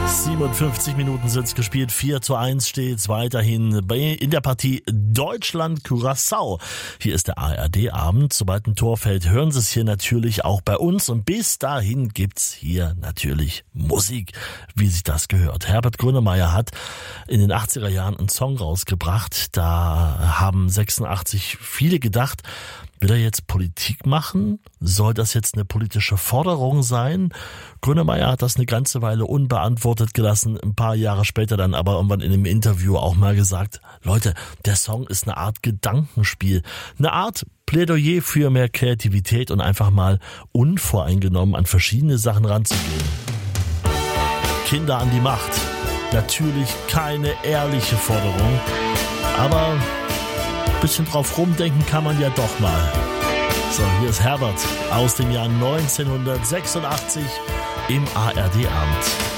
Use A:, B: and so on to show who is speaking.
A: 57 Minuten sind's gespielt, 4:1 steht's weiterhin in der Partie Deutschland-Curaçao. Hier ist der ARD-Abend. Sobald ein Tor fällt, hören Sie es hier natürlich auch bei uns. Und bis dahin gibt's hier natürlich Musik, wie sich das gehört. Herbert Grönemeyer hat in den 80er Jahren einen Song rausgebracht. Da haben 86 viele gedacht, will er jetzt Politik machen? Soll das jetzt eine politische Forderung sein? Grönemeyer hat das eine ganze Weile unbeantwortet gelassen, ein paar Jahre später dann aber irgendwann in einem Interview auch mal gesagt, Leute, der Song ist eine Art Gedankenspiel, eine Art Plädoyer für mehr Kreativität und einfach mal unvoreingenommen an verschiedene Sachen ranzugehen. Kinder an die Macht. Natürlich keine ehrliche Forderung, aber ein bisschen drauf rumdenken kann man ja doch mal. So, hier ist Herbert aus dem Jahr 1986 im ARD-Abend.